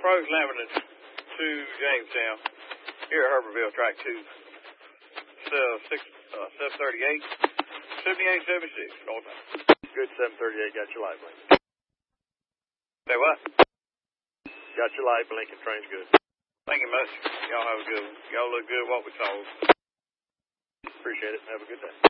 approach Lamberton to Jamestown. Here at Herberville, track 2. 738, 7876, northbound. Good 738, got your light blinking. Say what? Got your light blinking, train's good. Thank you much. Y'all have a good one. Y'all look good what we told. Appreciate it. Have a good day.